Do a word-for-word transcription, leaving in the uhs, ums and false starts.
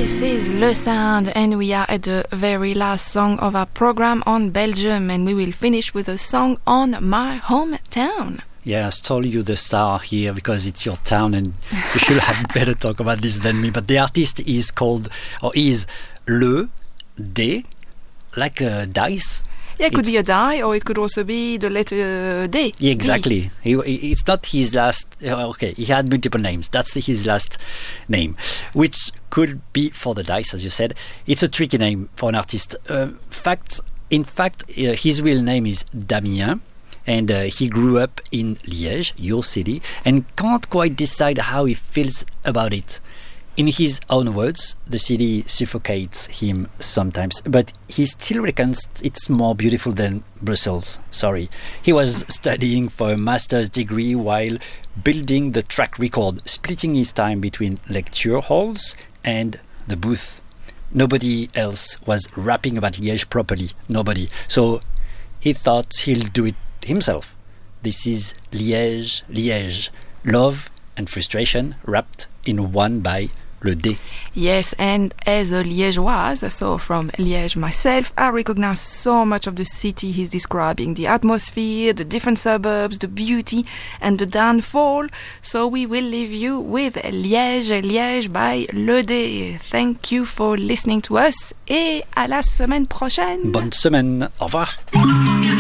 This is Le Sound, and we are at the very last song of our program on Belgium, and we will finish with a song on my hometown. Yeah, I stole you the star here because it's your town and you should have better talk about this than me. But the artist is called, or is Le D, like a dice. Yeah, it could It's, be a die, or it could also be the letter D. Yeah, exactly. D. He, it's not his last. Uh, okay, he had multiple names. That's the, his last name, which could be for the dice, as you said. It's a tricky name for an artist. Uh, fact, in fact, uh, his real name is Damien, and uh, he grew up in Liège, your city, and can't quite decide how he feels about it. In his own words, the city suffocates him sometimes, but he still reckons it's more beautiful than Brussels. Sorry. He was studying for a master's degree while building the track record, splitting his time between lecture halls and the booth. Nobody else was rapping about Liège properly. Nobody. So he thought he'll do it himself. This is Liège, Liège. Love and frustration wrapped in one by Le D. Yes, and as a Liégeoise, so from Liège myself, I recognize so much of the city he's describing, the atmosphere, the different suburbs, the beauty and the downfall. So we will leave you with Liège, Liège by Le D. Thank you for listening to us et à la semaine prochaine. Bonne semaine. Au revoir.